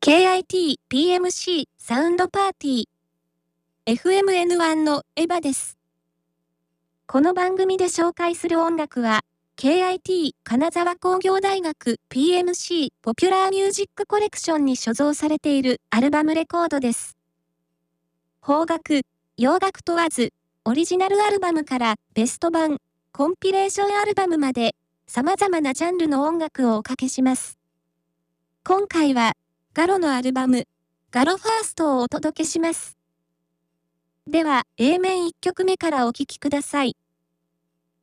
KIT PMC サウンドパーティー FMN1 のエヴァです。この番組で紹介する音楽は KIT 金沢工業大学 PMC ポピュラーミュージックコレクションに所蔵されているアルバムレコードです。邦楽、洋楽問わず、オリジナルアルバムからベスト版、コンピレーションアルバムまで様々なジャンルの音楽をおかけします。今回はガロのアルバム、ガロファーストをお届けします。では、A 面1曲目からお聴きください。